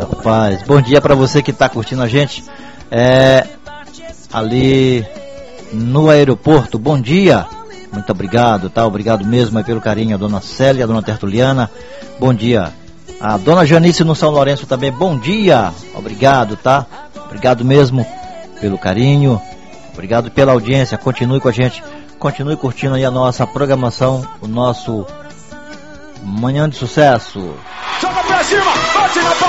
Rapaz, bom dia pra você que tá curtindo a gente ali no aeroporto. Bom dia, muito obrigado, tá? Obrigado mesmo aí pelo carinho, a dona Célia, a dona Tertuliana. Bom dia. A dona Janice no São Lourenço também, bom dia. Obrigado, tá? Obrigado mesmo pelo carinho. Obrigado pela audiência. Continue com a gente. Continue curtindo aí a nossa programação, o nosso Manhã de Sucesso. Joga pra cima, bate na